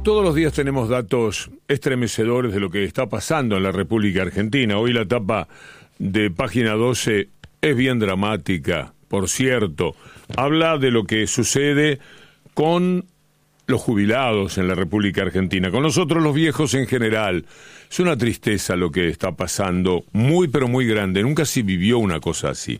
Todos los días tenemos datos estremecedores de lo que está pasando en la República Argentina. Hoy la tapa de Página 12 es bien dramática, por cierto. Habla de lo que sucede con los jubilados en la República Argentina, con nosotros los viejos en general. Es una tristeza lo que está pasando, muy pero muy grande. Nunca se vivió una cosa así.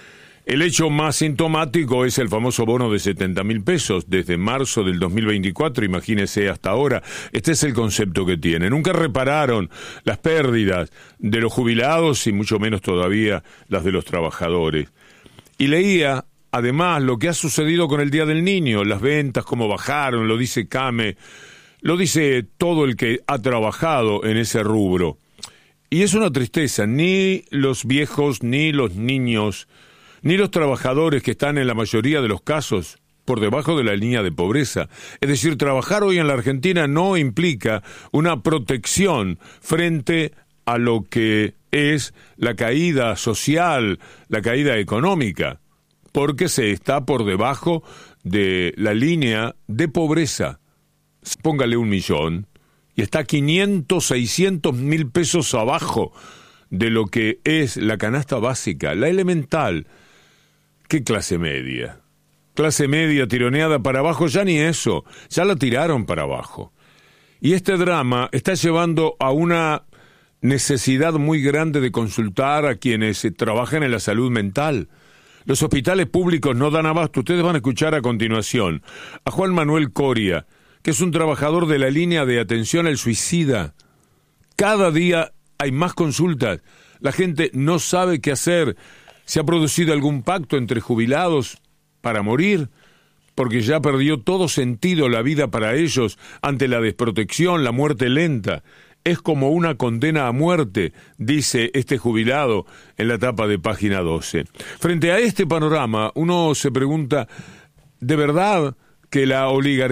El hecho más sintomático es el famoso bono de 70.000 pesos desde marzo del 2024, imagínese hasta ahora. Este es el concepto que tiene. Nunca repararon las pérdidas de los jubilados y mucho menos todavía las de los trabajadores. Y leía, además, lo que ha sucedido con el Día del Niño, las ventas, cómo bajaron, lo dice Came, lo dice todo el que ha trabajado en ese rubro. Y es una tristeza, ni los viejos, ni los niños, ni los trabajadores que están en la mayoría de los casos por debajo de la línea de pobreza. Es decir, trabajar hoy en la Argentina no implica una protección frente a lo que es la caída social, la caída económica, porque se está por debajo de la línea de pobreza. Póngale 1 millón y está 500, 600 mil pesos abajo de lo que es la canasta básica, la elemental. ¿Qué clase media? Clase media tironeada para abajo, ya ni eso, ya la tiraron para abajo. Y este drama está llevando a una necesidad muy grande de consultar a quienes trabajan en la salud mental. Los hospitales públicos no dan abasto. Ustedes van a escuchar a continuación a Juan Manuel Coria, que es un trabajador de la línea de atención al suicida. Cada día hay más consultas. La gente no sabe qué hacer. ¿Se ha producido algún pacto entre jubilados para morir? Porque ya perdió todo sentido la vida para ellos ante la desprotección, la muerte lenta. Es como una condena a muerte, dice este jubilado en la tapa de Página 12. Frente a este panorama, uno se pregunta, ¿de verdad que la oligarquía